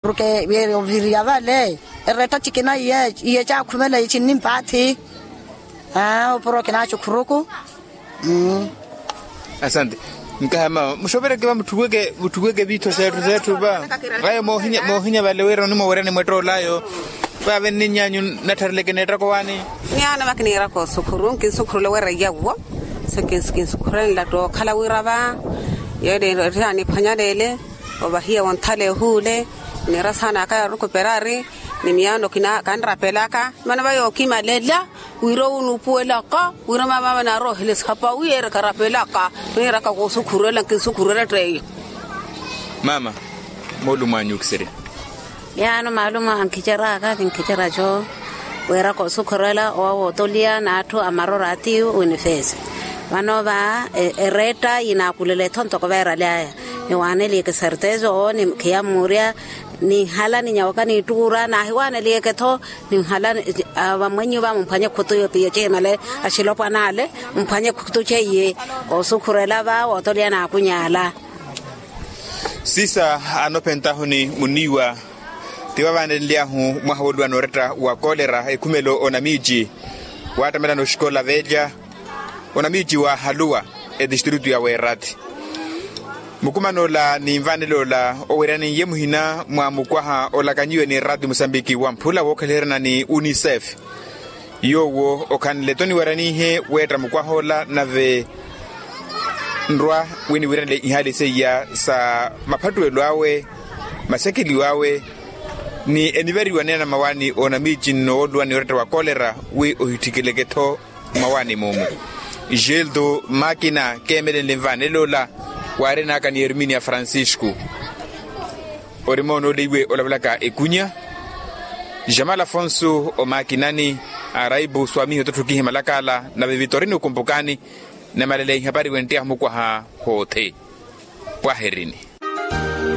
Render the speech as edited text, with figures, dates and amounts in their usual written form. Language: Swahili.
porque viene oviria vale reta tikina ye cha khumela ichini mpathi oporo kina chukuruku asante nkama mushobere ke muthuke bitho zetu ba gae mohinya vale wera ni mowerane mwetolayo ba venni nyanyu natharleke netra kwani nyana makinira ko sukhurun kin sukhurule wera yawo skin sukhuren la to khala wira ba yede rani phanyalele obahia wanthale hule ni rasana ka ruko perari ni miano kina kanra pelaka mana bayo kimalela wiro unupuela ka wiro mama na ro hiles khapa wira karapela ka wira ka go sukhurela kin sukhurela tre mama moluma nyuksere yana maluma ankijara ka kinkijara jo wira ko sukhurela o tolia na to amarorati unifes vanova ereta inakulele tonto ko vera laya ni wanele ke certezo ni kia muria ni hala ni nyawaka ni tura na hiwana lieke to ni hala wa mwenyu ba mphanye khuto yo pie che male ashilopa nale mphanye khuto che ye o sukhurela ba o tolia na kunyala sisa anopenta huni muniwa tiwa bane lia hu mwahodwa noreta wa kolera ekumelo onamiji watamela no shikola veja onamiji wa halua distritu ya Werati mukumano la ni mvanelo la owerani yemuhina mwa mukwaha olakanyiwe ni Radio Mozambique wa mpula wokalerana ni UNICEF yowo okanletoni werani he wetra mukwahola nave ndwa wini wirale ihali seya sa mapatuelo awe masekili wawe ni eniveri wanena mawani onamiji no odwa ni wetra wa kolera we ohitikileketo mawani mumu Gildo Makina kemele lemvanelo la warena kan Herminia Francisco orimono liwe olablaka ekunya Jamal Afonso o Makinani araibu swami hototuki malakala na Vitorino kumpukani na malele habari wentia mukwa ha hote kwa herini